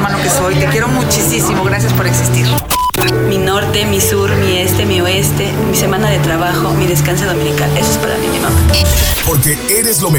hermano que soy. Te quiero muchísimo. Gracias por existir. Mi norte, mi sur, mi este, mi oeste, mi semana de trabajo, mi descanso dominical. Eso es para mí, mi mamá. Porque eres lo mejor.